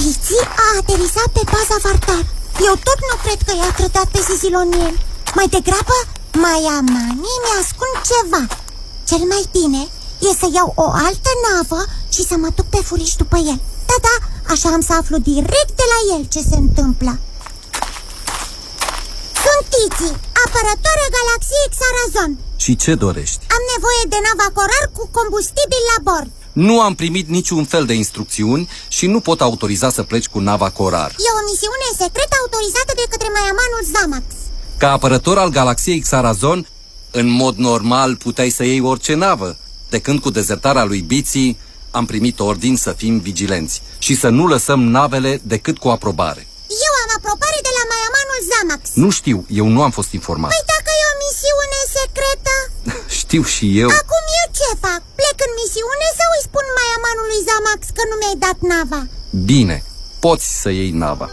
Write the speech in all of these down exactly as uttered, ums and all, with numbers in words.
Bici a aterizat pe baza Vartar. Eu tot nu cred că i-a trădat pe zizilonieni. Mai degrabă, maiamanii mi-ascund ceva. Cel mai bine e să iau o altă navă și să mă duc pe furiș după el. Da, da, așa am să aflu direct de la el ce se întâmplă. Sunt Tizi, apărătoarea galaxiei Xarazon. Și ce dorești? Am nevoie de nava Corar cu combustibil la bord. Nu am primit niciun fel de instrucțiuni și nu pot autoriza să pleci cu nava Corar. E o misiune secretă autorizată de către maiamanul Zamax. Ca apărător al galaxiei Xarazon, în mod normal puteai să iei orice navă. De când cu dezertarea lui Bici am primit ordin să fim vigilenți și să nu lăsăm navele decât cu aprobare. Eu am aprobare de la maiamanul Zamax. Nu știu, eu nu am fost informat. Păi dacă e o misiune secretă? Știu și eu. Acum eu ce fac? Plec în misiune sau îi spun maiamanului Zamax că nu mi-ai dat nava? Bine, poți să iei nava.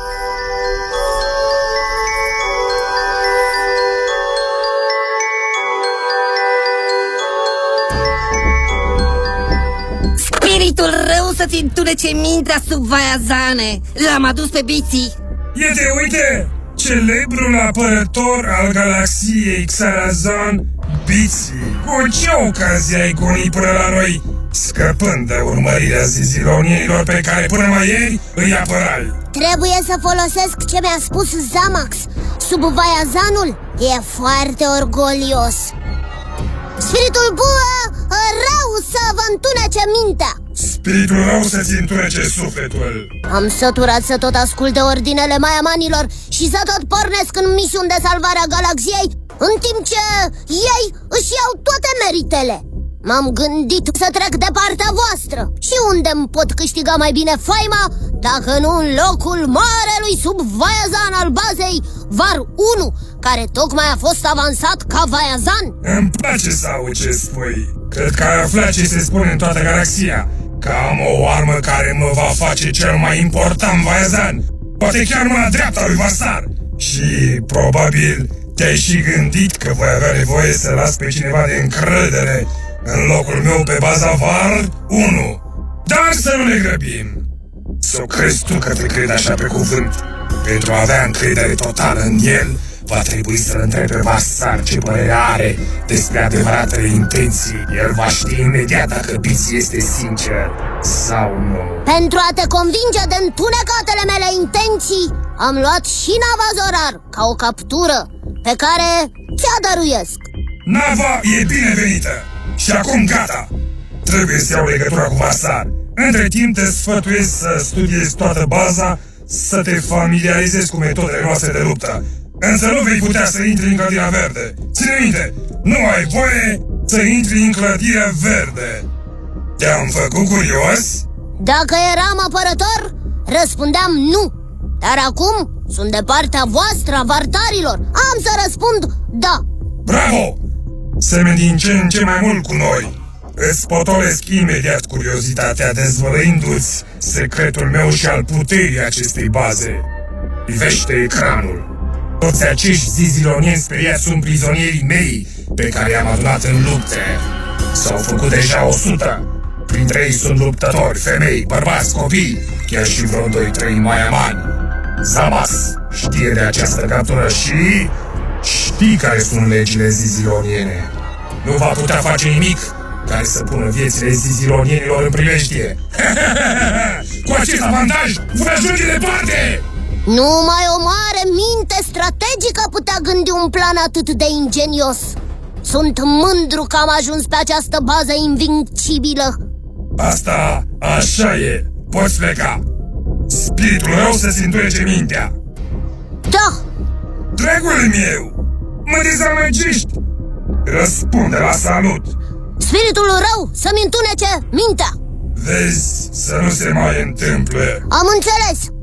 Spiritul rău să-ți întunece mintea sub Vaiazane. L-am adus pe Bici. Iete, uite, celebrul apărător al galaxiei Xarazon, Bici. Cu ce ocazie ai gonit până la noi, scăpând de urmărirea zizilonienilor pe care până mai ieri îi apărai? Trebuie să folosesc ce mi-a spus Zamax. Sub Vaiazanul e foarte orgolios. Spiritul bun, rău să vă întunece mintea. Spiritul rău să-ți întunece sufletul. Am săturat să tot ascult de ordinele maiamanilor și să tot pornesc în misiuni de salvare a galaxiei, în timp ce ei își iau toate meritele. M-am gândit să trec de partea voastră. Și unde îmi pot câștiga mai bine faima dacă nu în locul marelui sub Vaiazan al bazei Var unu, care tocmai a fost avansat ca Vaiazan? Îmi place să aud ce spui. Cred că ai aflat ce se spune în toată galaxia, că am o armă care mă va face cel mai important Vaiazan, poate chiar mâna dreapta lui Varsar. Și probabil te-ai și gândit că voi avea nevoie să las pe cineva de încredere în locul meu pe baza Var unu. Dar să nu ne grăbim. Sau crezi tu că te cred așa pe cuvânt? Pentru a avea încredere totală în el, va trebui să-l întrebi pe Varsar ce părere are despre adevăratele intenții. El va ști imediat dacă Bici este sincer sau nu. Pentru a te convinge de întunecatele mele intenții, am luat și nava Zorar ca o captură pe care ți-a dăruiesc. Nava e binevenită. Și acum gata. Trebuie să iau legătura cu Varsar. Între timp te sfătuiesc să studiezi toată baza, să te familiarizezi cu metodele noastre de luptă. Însă nu vei putea să intri în clădirea verde. Ține minte, nu ai voie să intri în clădirea verde. Te-am făcut curios? Dacă eram apărător, răspundeam nu. Dar acum sunt de partea voastră, a vartarilor. Am să răspund da. Bravo! Semeni din ce în ce mai mult cu noi. Îți potolesc imediat curiozitatea dezvăluindu-ți secretul meu și al puterii acestei baze. Privește ecranul. Toți acești zizilonieni speriați sunt prizonierii mei pe care i-am adunat în lupte. S-au făcut deja o sută. Printre ei sunt luptători, femei, bărbați, copii, chiar și vreo doi trei maiamani. Zamax știe de această captură și știi care sunt legile ziziloniene. Nu va putea face nimic care să pună viețile zizilonienilor în primejdie. Cu acest avantaj voi ajunge departe! Numai o mare minte strategică putea gândi un plan atât de ingenios. Sunt mândru că am ajuns pe această bază invincibilă. Asta așa e. Poți pleca. Spiritul rău să-ți întunece mintea. Da. Dragul meu, mă dezamăgești. Răspunde la salut. Spiritul rău să-mi întunece mintea. Vezi să nu se mai întâmple. Am înțeles.